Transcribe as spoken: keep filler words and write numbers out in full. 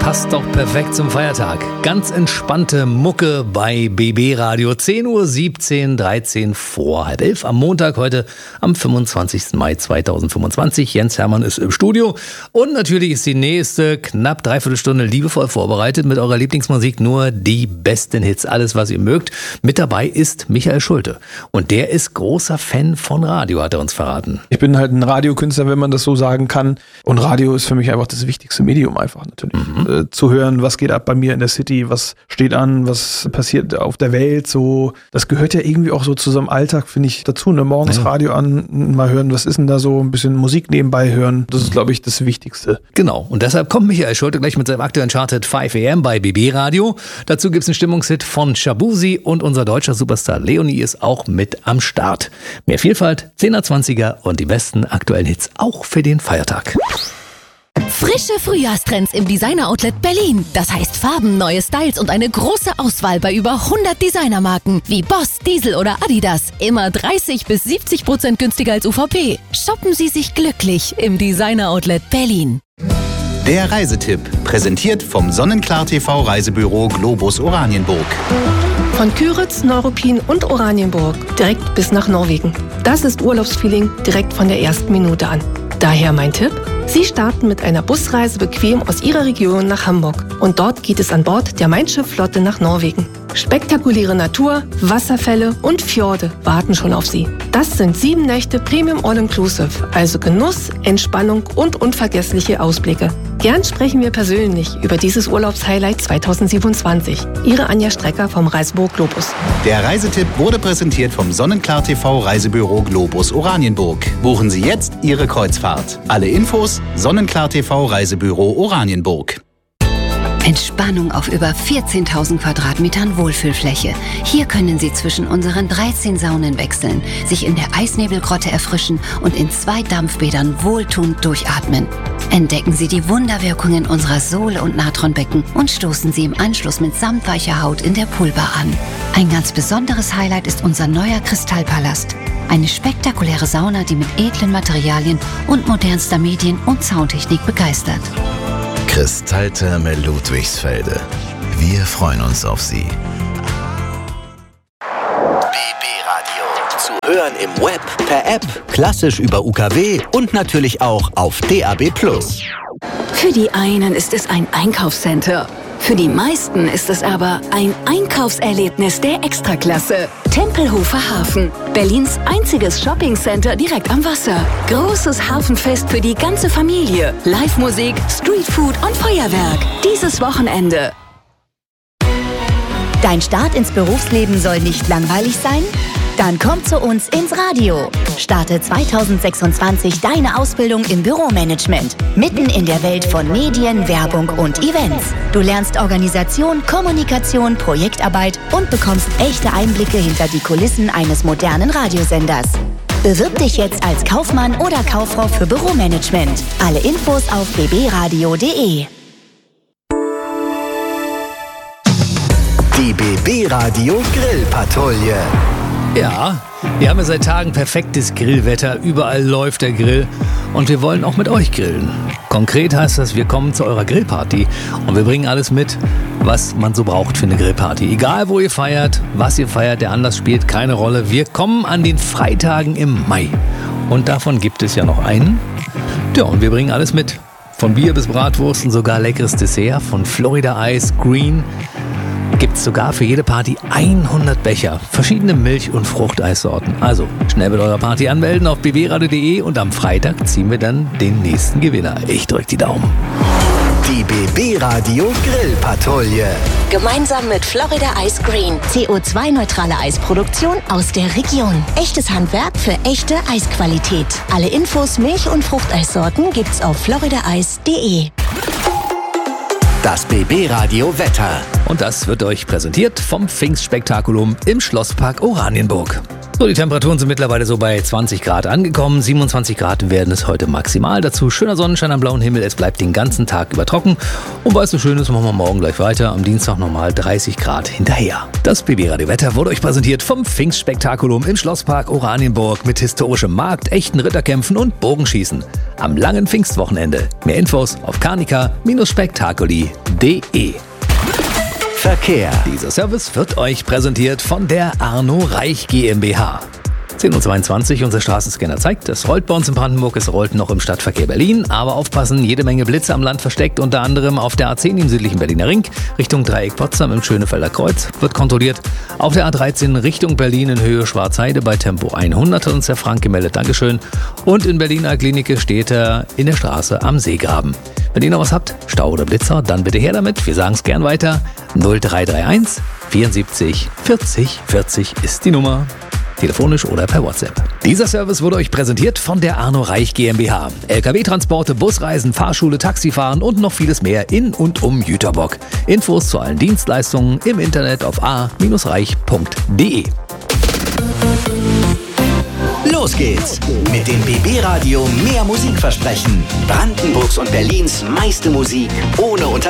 passt doch perfekt zum Feiertag. Ganz entspannte Mucke bei B B Radio. zehn Uhr siebzehn, dreizehn vor halb elf am Montag, heute am fünfundzwanzigsten Mai zweitausendfünfundzwanzig. Jens Hermann ist im Studio und natürlich ist die nächste knapp dreiviertel Stunde liebevoll vorbereitet mit eurer Lieblingsmusik, nur die besten Hits, alles was ihr mögt. Mit dabei ist Michael Schulte und der ist großer Fan von Radio, hat er uns verraten. Ich bin halt ein Radiokünstler, wenn man das so sagen kann, und Radio ist für mich einfach das wichtigste Medium einfach natürlich. Mhm. Äh, zu hören, was geht ab bei mir in der City, was steht an, was passiert auf der Welt, so, das gehört ja irgendwie auch so zu so einem Alltag, finde ich, dazu, ne? Morgens ja. Radio an, mal hören, was ist denn da so, ein bisschen Musik nebenbei hören, das ist, glaube ich, das Wichtigste. Genau, und deshalb kommt Michael Schulte gleich mit seinem aktuellen Charted fünf A M bei B B Radio. Dazu gibt's einen Stimmungshit von Shabuzi und unser deutscher Superstar Leonie ist auch mit am Start. Mehr Vielfalt, zehner, zwanziger und die besten aktuellen Hits auch für den Feiertag. Frische Frühjahrstrends im Designer-Outlet Berlin. Das heißt Farben, neue Styles und eine große Auswahl bei über hundert Designermarken wie Boss, Diesel oder Adidas. Immer dreißig bis siebzig Prozent günstiger als U V P. Shoppen Sie sich glücklich im Designer-Outlet Berlin. Der Reisetipp, präsentiert vom Sonnenklar T V Reisebüro Globus Oranienburg. Von Küritz, Neuruppin und Oranienburg direkt bis nach Norwegen. Das ist Urlaubsfeeling direkt von der ersten Minute an. Daher mein Tipp: Sie starten mit einer Busreise bequem aus Ihrer Region nach Hamburg. Und dort geht es an Bord der Mein Schiff-Flotte nach Norwegen. Spektakuläre Natur, Wasserfälle und Fjorde warten schon auf Sie. Das sind sieben Nächte Premium All-Inclusive, also Genuss, Entspannung und unvergessliche Ausblicke. Gern sprechen wir persönlich über dieses Urlaubshighlight zweitausendsiebenundzwanzig. Ihre Anja Strecker vom Reisebüro Globus. Der Reisetipp wurde präsentiert vom Sonnenklar T V Reisebüro Globus Oranienburg. Buchen Sie jetzt Ihre Kreuzfahrt. Alle Infos Sonnenklar T V Reisebüro Oranienburg. Entspannung auf über vierzehntausend Quadratmetern Wohlfühlfläche. Hier können Sie zwischen unseren dreizehn Saunen wechseln, sich in der Eisnebelgrotte erfrischen und in zwei Dampfbädern wohltuend durchatmen. Entdecken Sie die Wunderwirkungen unserer Sohle- und Natronbecken und stoßen Sie im Anschluss mit samtweicher Haut in der Poolbar an. Ein ganz besonderes Highlight ist unser neuer Kristallpalast. Eine spektakuläre Sauna, die mit edlen Materialien und modernster Medien- und Soundtechnik begeistert. Kristalltherme Ludwigsfelde. Wir freuen uns auf Sie. B B Radio. Zu hören im Web, per App, klassisch über U K W und natürlich auch auf D A B plus. Für die einen ist es ein Einkaufscenter. Für die meisten ist es aber ein Einkaufserlebnis der Extraklasse. Tempelhofer Hafen, Berlins einziges Shoppingcenter direkt am Wasser. Großes Hafenfest für die ganze Familie. Live-Musik, Streetfood und Feuerwerk. Dieses Wochenende. Dein Start ins Berufsleben soll nicht langweilig sein? Dann komm zu uns ins Radio. Starte zweitausendsechsundzwanzig deine Ausbildung im Büromanagement. Mitten in der Welt von Medien, Werbung und Events. Du lernst Organisation, Kommunikation, Projektarbeit und bekommst echte Einblicke hinter die Kulissen eines modernen Radiosenders. Bewirb dich jetzt als Kaufmann oder Kauffrau für Büromanagement. Alle Infos auf b b radio punkt d e. Die B B Radio Grillpatrouille. Ja, wir haben ja seit Tagen perfektes Grillwetter, überall läuft der Grill und wir wollen auch mit euch grillen. Konkret heißt das, wir kommen zu eurer Grillparty und wir bringen alles mit, was man so braucht für eine Grillparty. Egal wo ihr feiert, was ihr feiert, der Anlass spielt keine Rolle. Wir kommen an den Freitagen im Mai und davon gibt es ja noch einen. Ja, und wir bringen alles mit. Von Bier bis Bratwurst und sogar leckeres Dessert, von Florida Ice Green. Gibt es sogar für jede Party hundert Becher, verschiedene Milch- und Fruchteissorten. Also schnell mit eurer Party anmelden auf b b radio punkt d e und am Freitag ziehen wir dann den nächsten Gewinner. Ich drück die Daumen. Die B B Radio Grillpatrouille. Gemeinsam mit Florida Ice Green. C O zwei neutrale Eisproduktion aus der Region. Echtes Handwerk für echte Eisqualität. Alle Infos, Milch- und Fruchteissorten gibt's auf florida ice punkt d e. Das B B Radio Wetter. Und das wird euch präsentiert vom Pfingstspektakulum im Schlosspark Oranienburg. So, die Temperaturen sind mittlerweile so bei zwanzig Grad angekommen. siebenundzwanzig Grad werden es heute maximal. Dazu schöner Sonnenschein am blauen Himmel. Es bleibt den ganzen Tag über trocken. Und weil es so schön ist, machen wir morgen gleich weiter. Am Dienstag nochmal dreißig Grad hinterher. Das B B Radio Wetter wurde euch präsentiert vom Pfingstspektakulum im Schlosspark Oranienburg mit historischem Markt, echten Ritterkämpfen und Bogenschießen. Am langen Pfingstwochenende. Mehr Infos auf carnica Bindestrich spektakuli punkt de. Verkehr. Dieser Service wird euch präsentiert von der Arno Reich GmbH. zehn Uhr zweiundzwanzig, unser Straßenscanner zeigt, es rollt bei uns in Brandenburg, es rollt noch im Stadtverkehr Berlin, aber aufpassen, jede Menge Blitze am Land versteckt, unter anderem auf der A zehn im südlichen Berliner Ring, Richtung Dreieck Potsdam im Schönefelder Kreuz, wird kontrolliert. Auf der A dreizehn Richtung Berlin in Höhe Schwarzheide bei Tempo hundert hat uns der Frank gemeldet, Dankeschön. Und in Berliner Klinike steht er in der Straße am Seegraben. Wenn ihr noch was habt, Stau oder Blitzer, dann bitte her damit, wir sagen es gern weiter. null drei drei eins vierundsiebzig vierzig vierzig ist die Nummer. Telefonisch oder per WhatsApp. Dieser Service wurde euch präsentiert von der Arno Reich GmbH. L K W-Transporte, Busreisen, Fahrschule, Taxifahren und noch vieles mehr in und um Jüterbock. Infos zu allen Dienstleistungen im Internet auf a reich punkt de. Los geht's mit dem B B Radio Mehr Musik versprechen. Brandenburgs und Berlins meiste Musik ohne Unterbrechung.